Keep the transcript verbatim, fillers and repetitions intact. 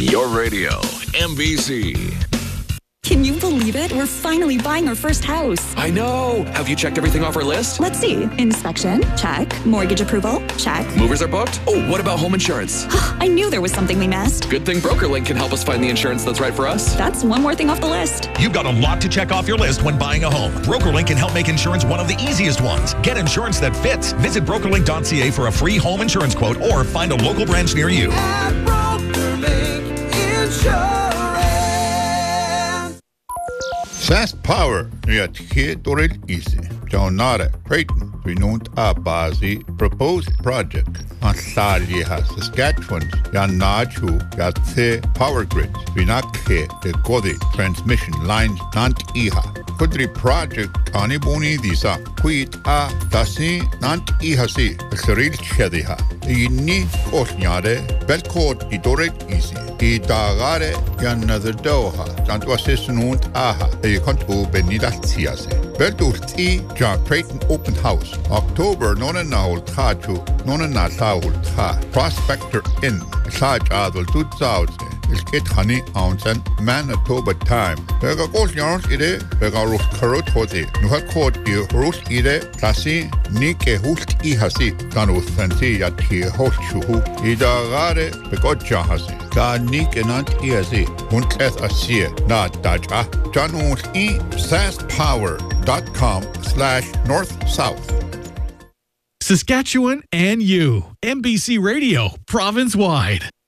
Your radio, M B C. Can you believe it? We're finally buying our first house. I know. Have you checked everything off our list? Let's see. Inspection? Check. Mortgage approval? Check. Movers are booked? Oh, what about home insurance? I knew there was something we missed. Good thing BrokerLink can help us find the insurance that's right for us. That's one more thing off the list. You've got a lot to check off your list when buying a home. BrokerLink can help make insurance one of the easiest ones. Get insurance that fits. Visit brokerlink dot c a for a free home insurance quote or find a local branch near you. At BrokerLink Insurance. Fast Power at Dorel Easy. Jaunare, Creighton, Renewed Abazi, proposed project on Saliha, Saskatchewan, Yanaju, Yatse Power Grids, Vinakhe, the Godi transmission lines, Nant Iha. Kudri project Kanibuni Disa, Quit A, Dasi, Nant Ihasi, Seril Shediha. Inni Osnyare, Belcourt, Idorel Easy. Idagare, Yanother Doha, Santuasis Aha, a contu Benidatiase. Beldusti, John Creighton Open House, October Nonanaul Taju, Nonanasaul Ta, Prospector Inn, Saj Adol Tutsaus, Ilkit Honey Ounce, Manitoba Time. Vega Gos Yarns Ide, Vega Rus Karot Hoti, Nuhakot, Rus Ide, Tasi, Nike Hust Ihasi, Danus Fancy Yati Hoshu, Idagare, Begoja Hasi. Da Nike Nant Ihasi, Hunteth Asia, Not Daja, Janus E. Fastpower dot com slash north south. Saskatchewan and you. M B C Radio, province-wide.